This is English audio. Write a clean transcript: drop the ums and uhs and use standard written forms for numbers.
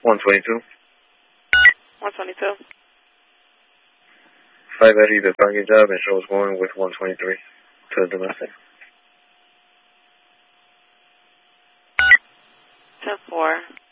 122. 122. 5 Eddie, the target job, and shows going with 123 to the domestic. 10-4.